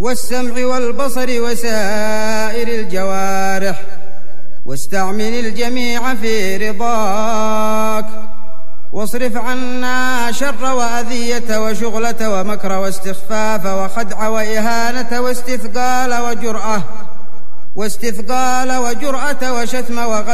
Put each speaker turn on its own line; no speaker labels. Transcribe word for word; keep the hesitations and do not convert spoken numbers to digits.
والسمع والبصر وسائر الجوارح، واستعمل الجميع في رضاك، واصرف عنا شر وأذية وشغلة ومكر واستخفاف وخدع وإهانة واستثقال وجرأة واستثقال وجرأة وشتم وغدر